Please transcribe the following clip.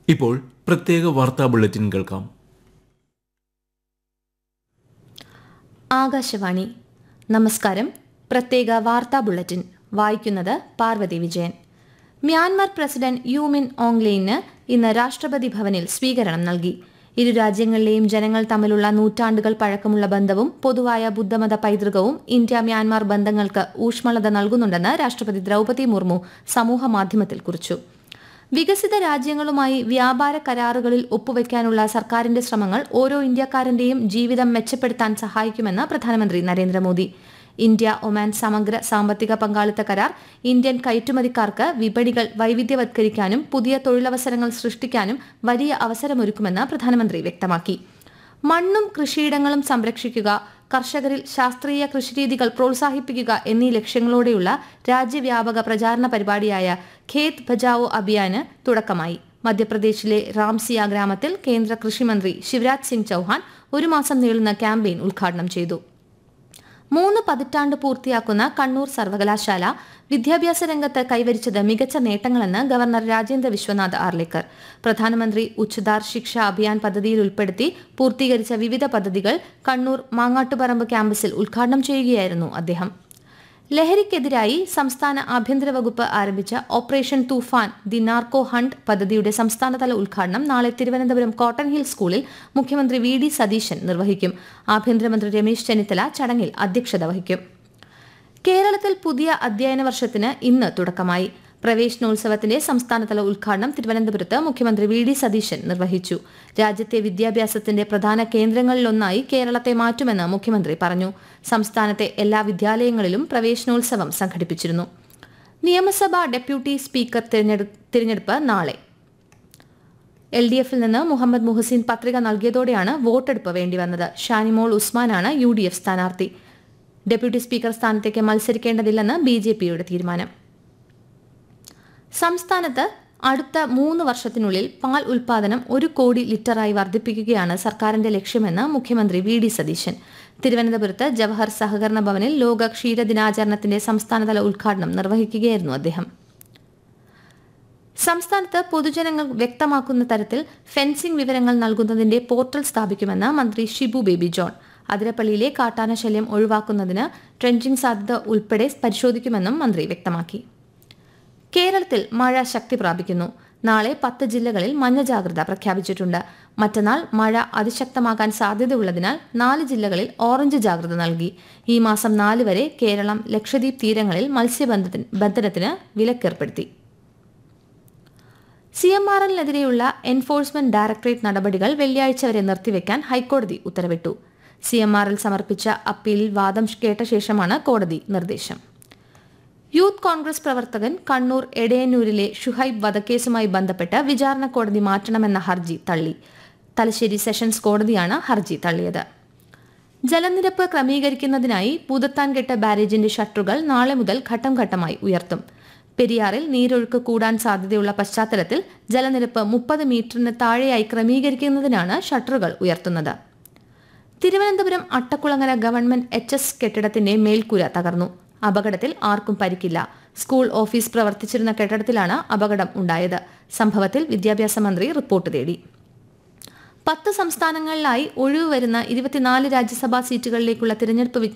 ഇപ്പോൾ പ്രത്യേക വാർത്താ ബുള്ളറ്റിൻ കേൾക്കാം. ആകാശവാണി. നമസ്കാരം. പ്രത്യേക വാർത്താ ബുള്ളറ്റിൻ വായിക്കുന്നത് Parvathi Vijayan. Myanmar president U മിൻ ഓങ് ലെയിന് ഇന്ന് രാഷ്ട്രപതി ഭവനിൽ സ്വീകരണം നൽകി. ഇരു രാജ്യങ്ങളിലെയും ജനങ്ങൾ തമ്മിലുള്ള നൂറ്റാണ്ടുകൾ പഴക്കമുള്ള ബന്ധവും പൊതുവായ ബുദ്ധമത പൈതൃകവും ഇന്ത്യ മ്യാൻമാർ ബന്ധങ്ങൾക്ക് ഊഷ്മളത നൽകുന്നുണ്ടെന്ന് രാഷ്ട്രപതി ദ്രൗപദി മുർമു സമൂഹമാധ്യമത്തിൽ കുറിച്ചു. വികസിത രാജ്യങ്ങളുമായി വ്യാപാര കരാറുകളിൽ ഒപ്പുവയ്ക്കാനുള്ള സർക്കാരിന്റെ ശ്രമങ്ങൾ ഓരോ ഇന്ത്യക്കാരന്റെയും ജീവിതം മെച്ചപ്പെടുത്താൻ സഹായിക്കുമെന്ന് പ്രധാനമന്ത്രി നരേന്ദ്രമോദി. ഇന്ത്യ ഒമാൻ സമഗ്ര സാമ്പത്തിക പങ്കാളിത്ത കരാർ ഇന്ത്യൻ കയറ്റുമതിക്കാർക്ക് വിപണികൾ വൈവിധ്യവത്കരിക്കാനും പുതിയ തൊഴിലവസരങ്ങൾ സൃഷ്ടിക്കാനും വലിയ അവസരമൊരുക്കുമെന്ന് പ്രധാനമന്ത്രി വ്യക്തമാക്കി. മണ്ണും കൃഷിയിടങ്ങളും സംരക്ഷിക്കുക, കർഷകരിൽ ശാസ്ത്രീയ കൃഷിരീതികൾ പ്രോത്സാഹിപ്പിക്കുക എന്നീ ലക്ഷ്യങ്ങളോടെയുള്ള രാജ്യവ്യാപക പ്രചാരണ പരിപാടിയായ ഖേത് ബചാവോ അഭിയാന് തുടക്കമായി. മധ്യപ്രദേശിലെ റാംസിയ ഗ്രാമത്തിൽ കേന്ദ്ര കൃഷിമന്ത്രി ശിവരാജ് സിംഗ് ചൌഹാൻ ഒരു മാസം നീളുന്ന ക്യാമ്പയിൻ ഉദ്ഘാടനം ചെയ്തു. 3 പതിറ്റാണ്ട് പൂർത്തിയാക്കുന്ന കണ്ണൂർ സർവകലാശാല വിദ്യാഭ്യാസ രംഗത്ത് കൈവരിച്ചത് മികച്ച നേട്ടങ്ങളെന്ന് ഗവർണർ രാജേന്ദ്ര വിശ്വനാഥ് ആർലേക്കർ. പ്രധാനമന്ത്രി ഉച്ചതാർ ശിക്ഷ അഭിയാൻ പദ്ധതിയിൽ ഉൾപ്പെടുത്തി പൂർത്തീകരിച്ച വിവിധ പദ്ധതികൾ കണ്ണൂർ മാങ്ങാട്ടുപറമ്പ് ക്യാമ്പസിൽ ഉദ്ഘാടനം ചെയ്യുകയായിരുന്നു അദ്ദേഹം. ലഹരിക്കെതിരായി സംസ്ഥാന ആഭ്യന്തര വകുപ്പ് ആരംഭിച്ച operation Toofan the narco hunt പദ്ധതിയുടെ സംസ്ഥാനതല ഉദ്ഘാടനം നാളെ തിരുവനന്തപുരം കോട്ടൺ ഹിൽ സ്കൂളിൽ മുഖ്യമന്ത്രി വി ഡി സതീശൻ നിർവഹിക്കും. ആഭ്യന്തരമന്ത്രി രമേശ് ചെന്നിത്തല ചടങ്ങിൽ അധ്യക്ഷത വഹിക്കും. കേരളത്തിൽ പുതിയ അധ്യയന വർഷത്തിന് ഇന്ന് തുടക്കമായി. പ്രവേശനോത്സവത്തിന്റെ സംസ്ഥാനതല ഉദ്ഘാടനം തിരുവനന്തപുരത്ത് മുഖ്യമന്ത്രി വി ഡി സതീശൻ നിർവഹിച്ചു. രാജ്യത്തെ വിദ്യാഭ്യാസത്തിന്റെ പ്രധാന കേന്ദ്രങ്ങളിലൊന്നായി കേരളത്തെ മാറ്റുമെന്ന് മുഖ്യമന്ത്രി പറഞ്ഞു. സംസ്ഥാനത്തെ എല്ലാ വിദ്യാലയങ്ങളിലും പ്രവേശനോത്സവം സംഘടിപ്പിച്ചിരുന്നു. നിയമസഭാ ഡെപ്യൂട്ടി സ്പീക്കർ തിരഞ്ഞെടുപ്പ് നാളെ. LDF-ൽ നിന്ന് മുഹമ്മദ് മുഹസിൻ പത്രിക നൽകിയതോടെയാണ് വോട്ടെടുപ്പ് വേണ്ടിവന്നത്. ഷാനിമോൾ ഉസ്മാനാണ് UDF സ്ഥാനാർത്ഥി. ഡെപ്യൂട്ടി സ്പീക്കർ സ്ഥാനത്തേക്ക് മത്സരിക്കേണ്ടതില്ലെന്ന് BJP-യുടെ തീരുമാനം. സംസ്ഥാനത്ത് അടുത്ത 3 വർഷത്തിനുള്ളിൽ പാൽ ഉൽപാദനം 1 കോടി ലിറ്ററായി വർദ്ധിപ്പിക്കുകയാണ് സർക്കാരിന്റെ ലക്ഷ്യമെന്ന് മുഖ്യമന്ത്രി വി ഡി സതീശൻ. തിരുവനന്തപുരത്ത് ജവഹർ സഹകരണ ഭവനിൽ ലോക ക്ഷീരദിനാചരണത്തിന്റെ സംസ്ഥാനതല ഉദ്ഘാടനം നിർവഹിക്കുകയായിരുന്നു അദ്ദേഹം. സംസ്ഥാനത്ത് പൊതുജനങ്ങൾ വ്യക്തമാക്കുന്ന തരത്തിൽ ഫെൻസിംഗ് വിവരങ്ങൾ നൽകുന്നതിന്റെ പോർട്ടൽ സ്ഥാപിക്കുമെന്ന് മന്ത്രി ഷിബു ബേബി ജോൺ. അതിരപ്പള്ളിയിലെ കാട്ടാന ശല്യം ഒഴിവാക്കുന്നതിന് ട്രെഞ്ചിംഗ് സാധ്യത ഉൾപ്പെടെ പരിശോധിക്കുമെന്നും മന്ത്രി വ്യക്തമാക്കി. കേരളത്തിൽ മഴ ശക്തി പ്രാപിക്കുന്നു. നാളെ 10 ജില്ലകളിൽ മഞ്ഞ ജാഗ്രത പ്രഖ്യാപിച്ചിട്ടുണ്ട്. മറ്റന്നാൾ മഴ അതിശക്തമാകാൻ സാധ്യതയുള്ളതിനാൽ 4 ജില്ലകളിൽ ഓറഞ്ച് ജാഗ്രത നൽകി. ഈ മാസം 4 വരെ കേരളം, ലക്ഷദ്വീപ് തീരങ്ങളിൽ മത്സ്യബന്ധനത്തിന് വിലക്കേർപ്പെടുത്തി. CMRL-നെതിരെയുള്ള എൻഫോഴ്സ്മെന്റ് ഡയറക്ടറേറ്റ് നടപടികൾ വെള്ളിയാഴ്ച വരെ നിർത്തിവെക്കാൻ ഹൈക്കോടതി ഉത്തരവിട്ടു. CMRL സമർപ്പിച്ച അപ്പീലിൽ വാദം കേട്ട ശേഷമാണ് കോടതി നിർദ്ദേശം. യൂത്ത് കോൺഗ്രസ് പ്രവർത്തകൻ കണ്ണൂർ എടയന്നൂരിലെ ഷുഹൈബ് വധക്കേസുമായി ബന്ധപ്പെട്ട് വിചാരണ കോടതി മാറ്റണമെന്ന ഹർജി തള്ളി. തലശ്ശേരി സെഷൻസ് കോടതിയാണ് ഹർജി തള്ളിയത്. ജലനിരപ്പ് ക്രമീകരിക്കുന്നതിനായി പൂതത്താൻകെട്ട് ബാരേജിന്റെ ഷട്ടറുകൾ നാളെ മുതൽ ഘട്ടം ഘട്ടമായി ഉയർത്തും. പെരിയാറിൽ നീരൊഴുക്ക് കൂടാൻ സാധ്യതയുള്ള പശ്ചാത്തലത്തിൽ ജലനിരപ്പ് 30 മീറ്ററിന് താഴെയായി ക്രമീകരിക്കുന്നതിനാണ് ഷട്ടറുകൾ ഉയർത്തുന്നത്. തിരുവനന്തപുരം അട്ടക്കുളങ്ങര ഗവൺമെന്റ് HS കെട്ടിടത്തിന്റെ മേൽക്കൂര തകർന്നു. അപകടത്തിൽ ആർക്കും പരിക്കില്ല. സ്കൂൾ ഓഫീസ് പ്രവർത്തിച്ചിരുന്ന കെട്ടിടത്തിലാണ് അപകടം ഉണ്ടായത്. സംഭവത്തിൽ വിദ്യാഭ്യാസ മന്ത്രി റിപ്പോർട്ട് തേടി. 10 സംസ്ഥാനങ്ങളിലായി ഒഴിവുവരുന്ന 24 രാജ്യസഭാ സീറ്റുകളിലേക്കുള്ള തിരഞ്ഞെടുപ്പ്